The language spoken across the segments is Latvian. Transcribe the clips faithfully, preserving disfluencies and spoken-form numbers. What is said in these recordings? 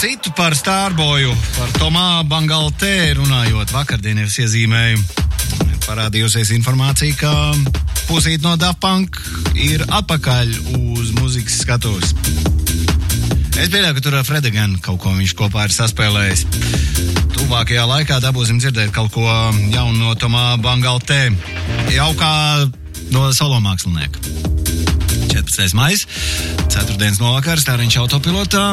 citu, par Starboju, par Tomā Bangaltē runājot. Vakardien es iezīmēju, parādījusies informācija, ka pusīt no Daft Punk ir atpakaļ uz muzikas skatuves. Es pieļauju, ka tur ar Fredi gan kaut ko viņš kopā ir saspēlējis. Tuvākajā laikā dabūsim dzirdēt kaut ko jaunu no Tomā Bangaltē. Jau kā no solo mākslinieka. četrpadsmitais maijs, ceturtdienas novakars, Tāriņš autopilotā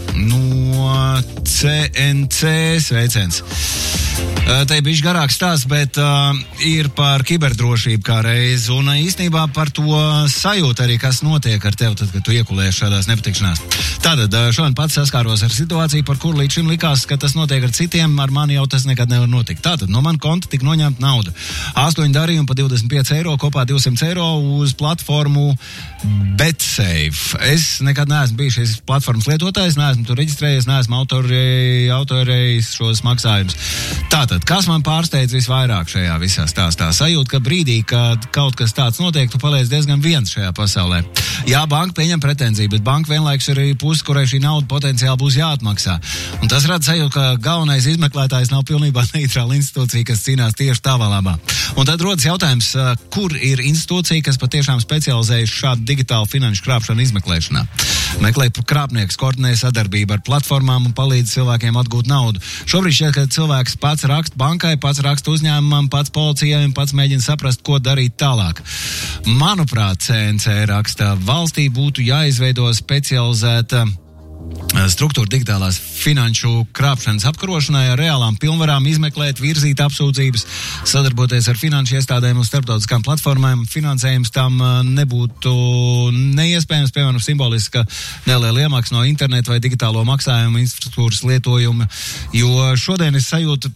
no C N C sveiciens. Te bišķi garāks stāsts, bet uh, ir par kiberdrošību kā reiz, un īstenībā par to sajūtu arī, kas notiek ar tevi, tad, kad tu iekulēsi šādās nepatikšanās. Tātad šodien pats saskāros ar situāciju, par kuru līdz šim likās, ka tas notiek ar citiem, ar mani jau tas nekad nevar notikt. Tātad no man konta tika noņemta nauda. Astoņi darījumi pa divdesmit pieci eiro, kopā divsimt eiro uz platformu BetSafe. Es nekad neesmu bijis šīs platformas lietotājs, neesmu tur reģistrējies, neesmu autorē, autorējis šos maksājumus. Tātad, kas man pārsteidz visvairāk šajā visā stāstā? Sajūt, ka brīdī, kad kaut kas tāds notiek, tu paliec diezgan viens šajā pasaulē. Jā, banka pieņem pretenziju, bet banka vienlaikus ir puse, kurai šī nauda potenciāli būs jāatmaksā. Un tas rada sajūt, ka galvenais izmeklētājs nav pilnībā neitrāla institūcija, kas cīnās tieši tavā labā. Un tad rodas jautājums, kur ir institūcija, kas patiešām specializējas šādu digitālu finanšu krāpšanu izmeklēšanā. Meklē krāpnieks, koordinē sadarbību ar platformām un palīdz cilvēkiem atgūt naudu. Šobrīd šķiet, ka cilvēks pats raksta bankai, pats raksta uzņēmumam, pats policijai un pats mēģina saprast, ko darīt tālāk. Manuprāt, C N C raksta, valstī būtu jāizveido specializēta struktūra digitālās finanšu krāpšanas apkarošanai ar reālām pilnvarām izmeklēt, virzīt apsūdzības, sadarboties ar finanšu iestādēm un starptautiskām platformām. Finansējums tam nebūtu neiespējams, piemēram, simboliski, ka neliela iemaksa no interneta vai digitālo maksājumu infrastruktūras lietojuma, jo šodien es sajūtu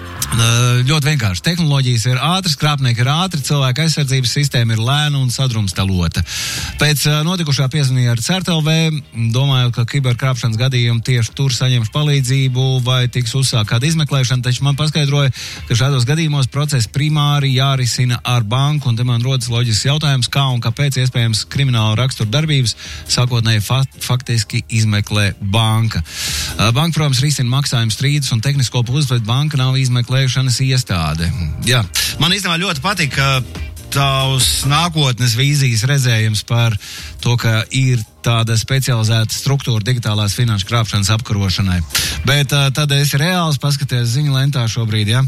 ļoti vienkārši. Tehnoloģijas ir ātras, krāpnieki ir ātri, cilvēka aizsardzības sistēma ir lēna un sadrumstalota. Pēc notikušā piezvanīja ar C E R T L V, domāju, ka kiberkrāpšanas gadījumi tieši tur saņems palīdzību vai tiks uzsākt kāda izmeklēšana, taču man paskaidroja, ka šādos gadījumos process primāri jārisina ar banku, un te man rodas loģisks jautājums, kā un kāpēc iespējams krimināla rakstura darbības sākotnēji fa- faktiski izmeklē banka. Banka, protams, risina maksājumu strīdus un tehnisko pusi, bet banka nav izmeklēšanas iestāde. Jā, man īstenībā ļoti patīk, ka tavs nākotnes vīzijas redzējums par to, ka ir tāda specializēta struktūra digitālās finanšu krāpšanas apkarošanai. Bet uh, tad es reāls paskaties ziņu lentā šobrīd, ja?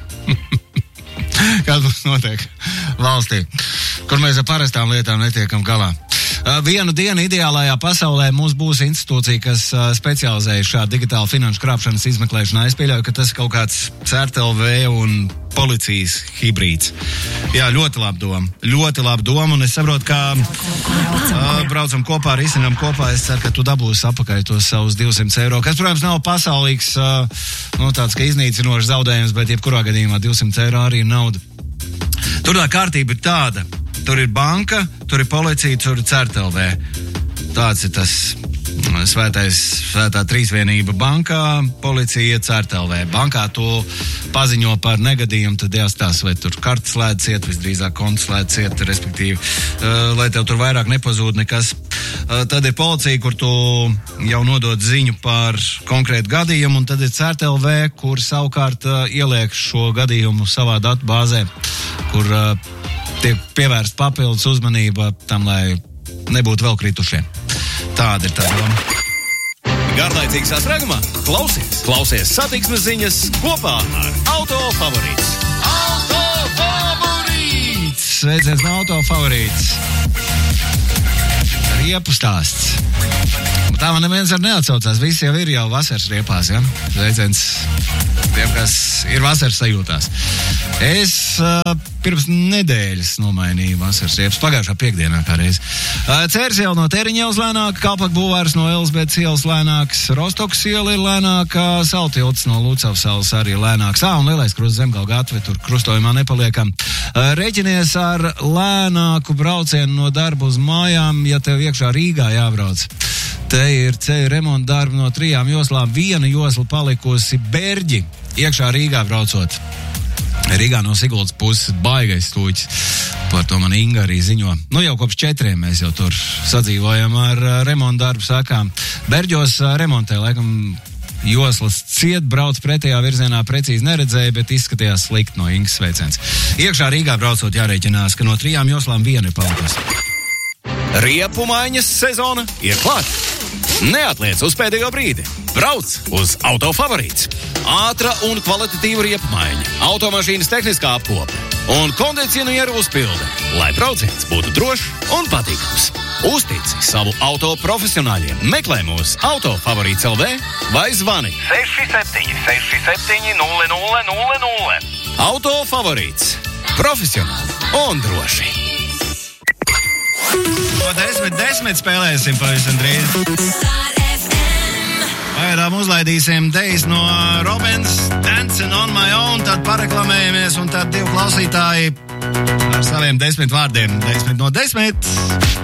Kas būs notiek valstī, kur mēs ar parastām lietām netiekam galā. Uh, vienu dienu ideālajā pasaulē mums būs institūcija, kas uh, specializējas šādu digitālu finanšu krāpšanas izmeklēšanā. Es pieļauju, ka tas ir kaut kāds C E R T L V un policijas hibrīds. Jā, ļoti labi doma. Ļoti labi doma, un es saprotu, ka uh, braucam kopā, risinam kopā. Es ceru, ka tu dabūsi apakaļ tos savus divsimt eiro, kas, protams, nav pasaulīgs, uh, nu, tāds, ka iznīcinošs zaudējums, bet jebkurā gadījumā divsimt eiro arī ir nauda. Tur tā kārtība ir tāda. Tur ir banka, tur ir policija, tur ir C E R T L V. Tāds ir tas svētais, svētā trīsvienība bankā, policija, C E R T L V. Bankā to paziņo par negadījumu, tad jāstās, vai tur kartes slēdz iet, visdrīzāk konts slēdz iet, respektīvi, uh, lai tev tur vairāk nepazūd nekas. Uh, tad ir policija, kur tu jau nodod ziņu par konkrētu gadījumu, un tad ir C E R T L V, kur savukārt uh, ieliek šo gadījumu savā datu bāzē, kur uh, tiek pievērst papildus uzmanība tam, lai nebūtu vēl kritušie. Tāda ir tā doma. Garlaicīgi sastrēgumā? Klausies! Klausies satiksmes ziņas kopā ar Auto Favorīts. Auto Favorīts! Sveiciens no Auto Favorīts. Riepu stāsts. Tā man neviens ar neatsaucās. Visi jau ir jau vasaras riepās, ja? Sveiciens tiem, kas ir vasaras sajūtās. Es uh, pirms nedēļas nomainīju vasaras riepas, pagājušā piekdienā kā reiz. Uh, Cērs iela no Teriņevas lēnāk, Kalpak bulvārs no Elizabētas ielas lēnāks, Rostokas iela ir lēnāka, Saltilts no Lucavas salas arī lēnāks. Ā, un lielais krusts Zemgalga gatve, tur krustojumā nepaliekam. Uh, Reķinies ar lēnāku braucienu no darba uz mājām, ja tev iekšā Rīgā jābrauc. Te ir ceļu remonta darbi no trijām joslām. Viena josla palikusi Berģi, iekšā Rīgā braucot. Rīgā no Siguldas puses baigais stūķis. Par to man Inga arī ziņo. Nu jau kopš četriem mēs jau tur sadzīvojam ar remonta darbu sākām. Berģos remontē, laikam, joslas ciet, brauc pretējā virzienā, precīzi neredzēja, bet izskatījās slikti no Ingas sveiciens. Iekšā Rīgā braucot jārēķinās, ka no trijām joslām viena ir palikusi. Riepu maiņas sezona ir klāta. Neatliec uz pēdējo brīdi. Brauc uz Auto Favorīts. Ātra un kvalitatīva riepu maiņa, automašīnas tehniskā apkope un kondicionieru uzpilde, lai brauciens būtu drošs un patīkams. Uztici savu auto profesionāļiem. Meklē mūs Auto Favorīts L V vai zvani seši septiņi seši septiņi nulle nulle nulle nulle. Auto Favorīts. Profesionāli un droši. No desmit desmit spēlēsim pavisam drīz. Pagaidām uzlaidīsim dejas no Robins, Dancing on my own, tad pareklamējamies un tad divi klausītāji ar saviem desmit vārdiem. Desmit no desmit.